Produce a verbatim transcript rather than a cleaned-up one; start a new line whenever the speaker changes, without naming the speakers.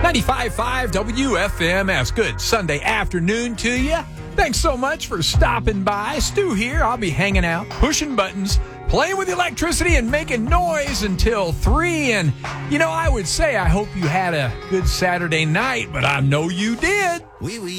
ninety-five point five W F M S. Good Sunday afternoon to you. Thanks so much for stopping by. Stu here. I'll be hanging out, pushing buttons, playing with electricity, and making noise until three. And, you know, I would say I hope you had a good Saturday night, but I know you did.
Oui, oui.